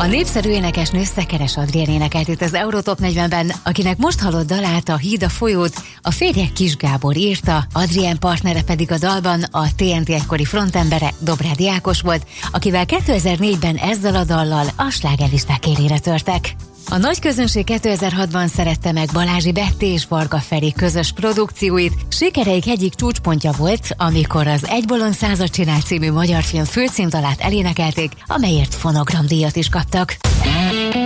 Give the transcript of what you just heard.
A népszerű énekesnő Szekeres Adrián énekelt itt az Eurotop 40-ben, akinek most hallott dalát, a Híd a folyót, a férje Kis Gábor írta, Adrián partnere pedig a dalban a TNT egykori frontembere, Dobrádi Ákos volt, akivel 2004-ben ezzel a dallal a slágerlisták élére törtek. A nagy közönség 2006-ban szerette meg Balázsi Betti és Varga Feri közös produkcióit. Sikereik egyik csúcspontja volt, amikor az Egy bolond százat csinál című magyar film főcímdalát elénekelték, amelyért fonogramdíjat is kaptak.